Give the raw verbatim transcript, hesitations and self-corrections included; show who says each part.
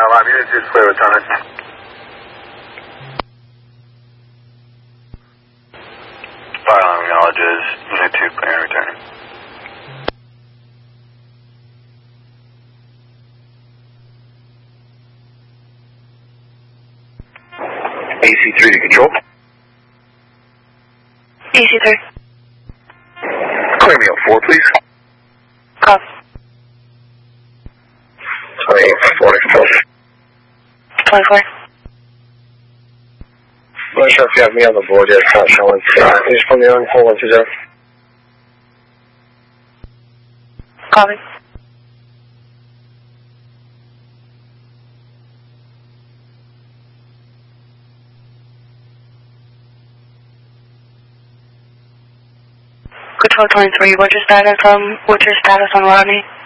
Speaker 1: Lab Unit two is clear with Thomas. Fire alarm acknowledges Unit two clear and returning. A C three to control.
Speaker 2: A C three.
Speaker 1: Clear me up four, please.
Speaker 2: Copy.
Speaker 1: twenty-four.
Speaker 2: twenty-four.
Speaker 1: I'm not sure if you have me on the board yet. It's not showing. Uh, can you just put me on four one two zero?
Speaker 2: Copy. Control twenty-three, what's your status, um, what's your status on Rodney?